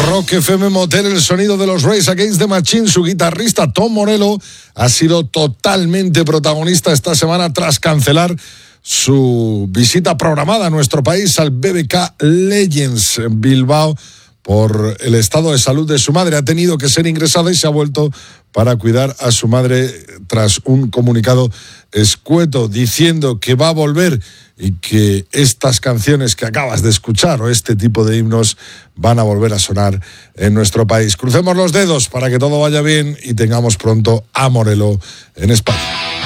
Rock FM Motel, el sonido de los Rage Against the Machine. Su guitarrista Tom Morello ha sido totalmente protagonista esta semana tras cancelar su visita programada a nuestro país al BBK Legends Bilbao por el estado de salud de su madre. Ha tenido que ser ingresada y se ha vuelto para cuidar a su madre tras un comunicado escueto diciendo que va a volver y que estas canciones que acabas de escuchar o este tipo de himnos van a volver a sonar en nuestro país. Crucemos los dedos para que todo vaya bien y tengamos pronto a Morello en España.